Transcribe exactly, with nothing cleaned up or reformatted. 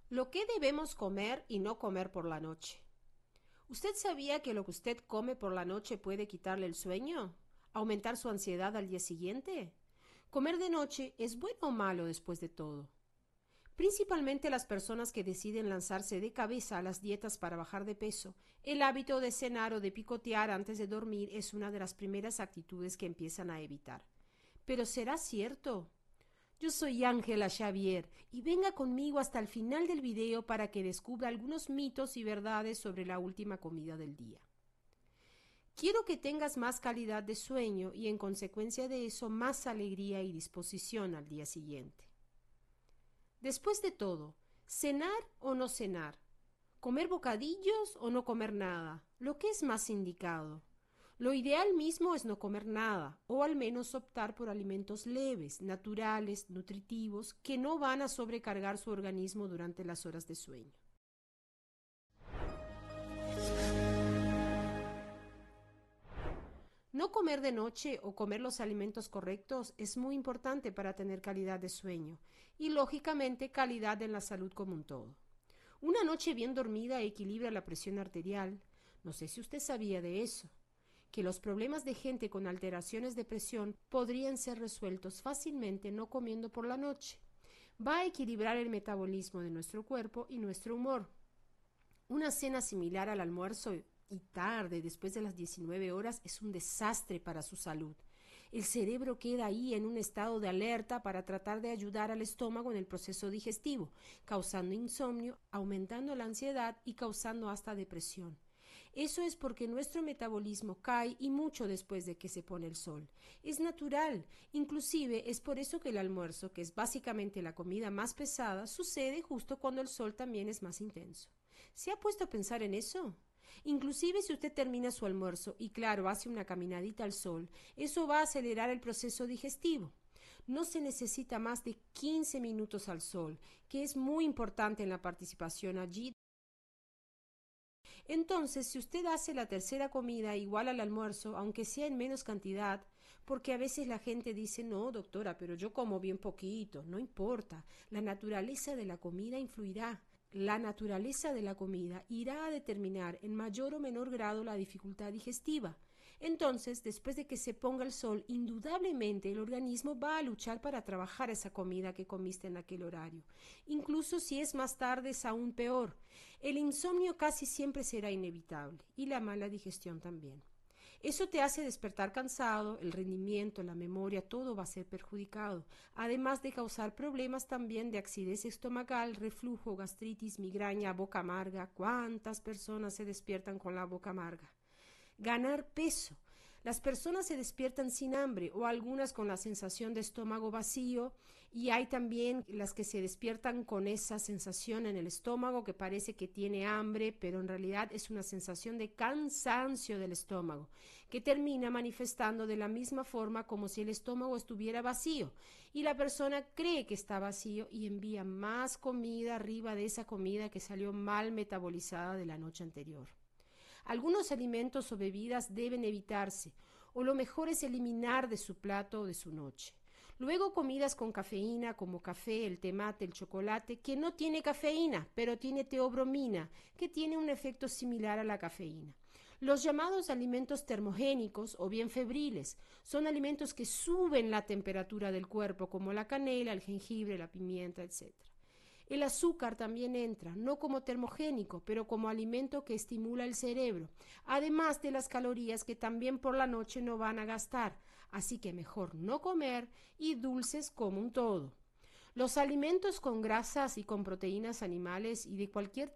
Lo que debemos comer y no comer por la noche. ¿Usted sabía que lo que usted come por la noche puede quitarle el sueño? ¿Aumentar su ansiedad al día siguiente? ¿Comer de noche es bueno o malo después de todo? Principalmente las personas que deciden lanzarse de cabeza a las dietas para bajar de peso, el hábito de cenar o de picotear antes de dormir es una de las primeras actitudes que empiezan a evitar. ¿Pero será cierto? Yo soy Ángela Xavier y venga conmigo hasta el final del video para que descubra algunos mitos y verdades sobre la última comida del día. Quiero que tengas más calidad de sueño y en consecuencia de eso más alegría y disposición al día siguiente. Después de todo, ¿cenar o no cenar? ¿Comer bocadillos o no comer nada? ¿Lo que es más indicado? Lo ideal mismo es no comer nada, o al menos optar por alimentos leves, naturales, nutritivos, que no van a sobrecargar su organismo durante las horas de sueño. No comer de noche o comer los alimentos correctos es muy importante para tener calidad de sueño y, lógicamente, calidad en la salud como un todo. Una noche bien dormida equilibra la presión arterial. No sé si usted sabía de eso, que los problemas de gente con alteraciones de presión podrían ser resueltos fácilmente no comiendo por la noche. Va a equilibrar el metabolismo de nuestro cuerpo y nuestro humor. Una cena similar al almuerzo y tarde, después de las diecinueve horas, es un desastre para su salud. El cerebro queda ahí en un estado de alerta para tratar de ayudar al estómago en el proceso digestivo, causando insomnio, aumentando la ansiedad y causando hasta depresión. Eso es porque nuestro metabolismo cae y mucho después de que se pone el sol. Es natural, inclusive es por eso que el almuerzo, que es básicamente la comida más pesada, sucede justo cuando el sol también es más intenso. ¿Se ha puesto a pensar en eso? Inclusive si usted termina su almuerzo y claro, hace una caminadita al sol, eso va a acelerar el proceso digestivo. No se necesita más de quince minutos al sol, que es muy importante en la participación allí. Entonces, si usted hace la tercera comida igual al almuerzo, aunque sea en menos cantidad, porque a veces la gente dice, no, doctora, pero yo como bien poquito, no importa, la naturaleza de la comida influirá. La naturaleza de la comida irá a determinar en mayor o menor grado la dificultad digestiva. Entonces, después de que se ponga el sol, indudablemente el organismo va a luchar para trabajar esa comida que comiste en aquel horario. Incluso si es más tarde es aún peor. El insomnio casi siempre será inevitable y la mala digestión también. Eso te hace despertar cansado, el rendimiento, la memoria, todo va a ser perjudicado, además de causar problemas también de acidez estomacal, reflujo, gastritis, migraña, boca amarga. ¿Cuántas personas se despiertan con la boca amarga? Ganar peso. Las personas se despiertan sin hambre o algunas con la sensación de estómago vacío y hay también las que se despiertan con esa sensación en el estómago que parece que tiene hambre, pero en realidad es una sensación de cansancio del estómago que termina manifestando de la misma forma como si el estómago estuviera vacío y la persona cree que está vacío y envía más comida arriba de esa comida que salió mal metabolizada de la noche anterior. Algunos alimentos o bebidas deben evitarse, o lo mejor es eliminar de su plato o de su noche. Luego comidas con cafeína como café, el té mate, el chocolate, que no tiene cafeína, pero tiene teobromina, que tiene un efecto similar a la cafeína. Los llamados alimentos termogénicos o bien febriles son alimentos que suben la temperatura del cuerpo, como la canela, el jengibre, la pimienta, etcétera. El azúcar también entra, no como termogénico, pero como alimento que estimula el cerebro, además de las calorías que también por la noche no van a gastar, así que mejor no comer y dulces como un todo. Los alimentos con grasas y con proteínas animales y de cualquier